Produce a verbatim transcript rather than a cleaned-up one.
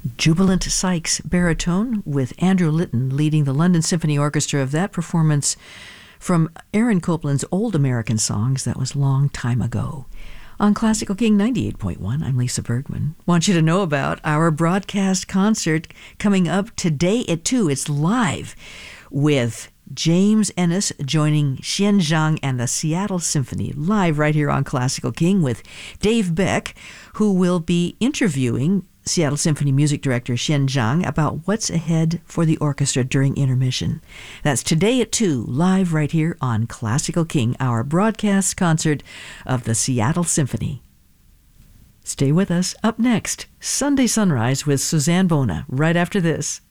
Jubilant Sykes baritone with Andrew Litton leading the London Symphony Orchestra of that performance from Aaron Copland's Old American Songs. That was long time ago. On Classical King ninety-eight point one, I'm Lisa Bergman. Want you to know about our broadcast concert coming up today at two. It's live with James Ennis joining Xian Zhang and the Seattle Symphony, live right here on Classical King with Dave Beck, who will be interviewing Seattle Symphony Music Director Xian Zhang about what's ahead for the orchestra during intermission. That's today at two, live right here on Classical King, our broadcast concert of the Seattle Symphony. Stay with us. Up next, Sunday Sunrise with Suzanne Bona, right after this.